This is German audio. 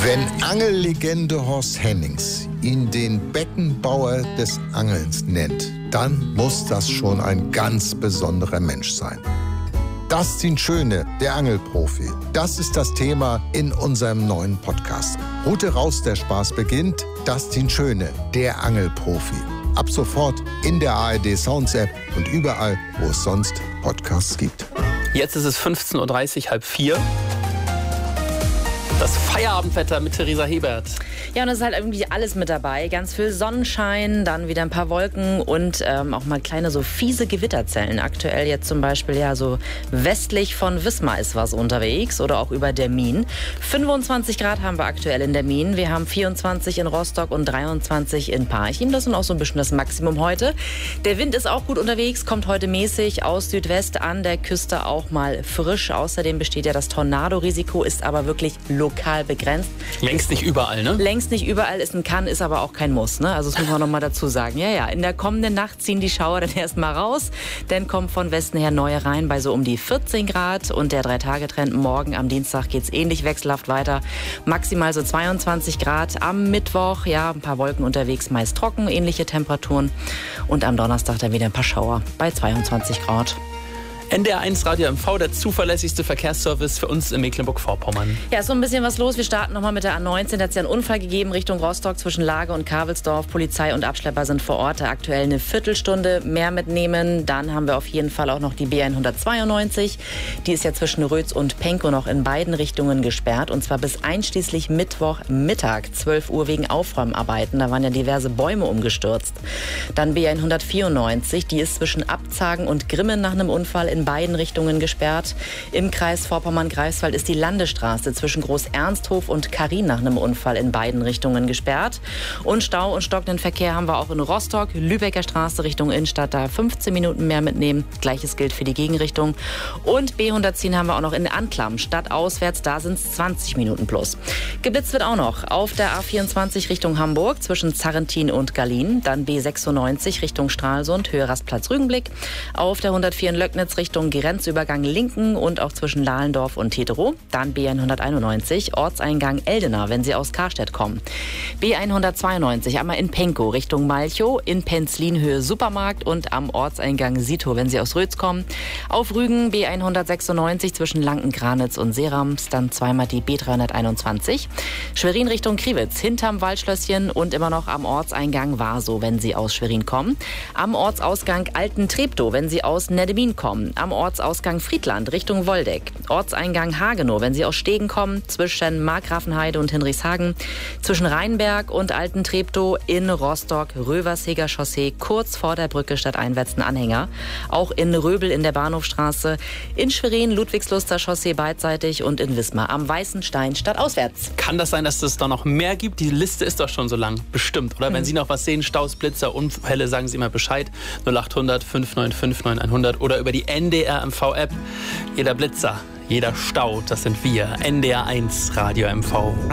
Wenn Angellegende Horst Hennings ihn den Beckenbauer des Angelns nennt, dann muss das schon ein ganz besonderer Mensch sein. Dustin Schöne, der Angelprofi. Das ist das Thema in unserem neuen Podcast. Route raus, der Spaß beginnt. Dustin Schöne, der Angelprofi. Ab sofort in der ARD Sounds App und überall, wo es sonst Podcasts gibt. Jetzt ist es 15.30 Uhr, 3:30. Das Feierabendwetter mit Theresa Hebert. Ja, und es ist halt irgendwie alles mit dabei. Ganz viel Sonnenschein, dann wieder ein paar Wolken und auch mal kleine so fiese Gewitterzellen. Aktuell jetzt zum Beispiel ja so westlich von Wismar ist was unterwegs oder auch über der Min. 25 Grad haben wir aktuell in der Min. Wir haben 24 in Rostock und 23 in Parchim. Das sind auch so ein bisschen das Maximum heute. Der Wind ist auch gut unterwegs, kommt heute mäßig aus Südwest, an der Küste auch mal frisch. Außerdem besteht ja das Tornado-Risiko, ist aber wirklich lokal begrenzt. Längst nicht überall, ne? Längst nicht überall ist ein Kann, ist aber auch kein Muss, ne? Also das muss man noch mal dazu sagen. Ja, in der kommenden Nacht ziehen die Schauer dann erstmal raus. Dann kommen von Westen her neue rein bei so um die 14 Grad. Und der 3-Tage-Trend morgen am Dienstag geht's ähnlich wechselhaft weiter. Maximal so 22 Grad. Am Mittwoch, ja, ein paar Wolken unterwegs, meist trocken, ähnliche Temperaturen. Und am Donnerstag dann wieder ein paar Schauer bei 22 Grad. NDR1 Radio MV, der zuverlässigste Verkehrsservice für uns in Mecklenburg-Vorpommern. Ja, ist so ein bisschen was los. Wir starten nochmal mit der A19. Da hat es ja einen Unfall gegeben Richtung Rostock zwischen Lage und Kavelsdorf. Polizei und Abschlepper sind vor Ort. Aktuell eine Viertelstunde mehr mitnehmen. Dann haben wir auf jeden Fall auch noch die B192. Die ist ja zwischen Rötz und Penkow noch in beiden Richtungen gesperrt. Und zwar bis einschließlich Mittwochmittag, 12 Uhr wegen Aufräumarbeiten. Da waren ja diverse Bäume umgestürzt. Dann B194. Die ist zwischen Abzagen und Grimmen nach einem Unfall in beiden Richtungen gesperrt. Im Kreis Vorpommern-Greifswald ist die Landesstraße zwischen Groß-Ernsthof und Karin nach einem Unfall in beiden Richtungen gesperrt. Und Stau und stockenden Verkehr haben wir auch in Rostock, Lübecker Straße Richtung Innenstadt, da 15 Minuten mehr mitnehmen. Gleiches gilt für die Gegenrichtung. Und B110 haben wir auch noch in Anklam, stadtauswärts, da sind es 20 Minuten plus. Geblitzt wird auch noch auf der A24 Richtung Hamburg zwischen Zarrentin und Gallien, dann B96 Richtung Stralsund, Höhe Rastplatz Rügenblick, auf der 104 in Löcknitz Richtung Grenzübergang Linken und auch zwischen Lahlendorf und Teterow. Dann B191, Ortseingang Eldena, wenn Sie aus Karstedt kommen. B192, einmal in Penkow Richtung Malchow, in Penzlin Höhe Supermarkt und am Ortseingang Sito, wenn Sie aus Rötz kommen. Auf Rügen B196 zwischen Lanken-Granitz und Serams, dann zweimal die B321. Schwerin Richtung Kriwitz, hinterm Waldschlösschen und immer noch am Ortseingang Warsow, wenn Sie aus Schwerin kommen. Am Ortsausgang Alten-Treptow, wenn Sie aus Neddemin kommen. Am Ortsausgang Friedland Richtung Woldeck. Ortseingang Hagenow, wenn Sie aus Stegen kommen, zwischen Markgrafenheide und Hinrichshagen. Zwischen Rheinberg und Alten-Treptow in Rostock, Röversheger Chaussee, kurz vor der Brücke stadteinwärts ein Anhänger. Auch in Röbel in der Bahnhofstraße, in Schwerin, Ludwigsluster Chaussee beidseitig und in Wismar am Weißen Stein stadtauswärts. Kann das sein, dass es da noch mehr gibt? Die Liste ist doch schon so lang. Bestimmt, oder? Wenn Sie noch was sehen, Staus, Blitzer, Unfälle, sagen Sie immer Bescheid. 0800 595 9100 oder über die NDR MV-App. Jeder Blitzer, jeder Stau, das sind wir. NDR1 Radio MV.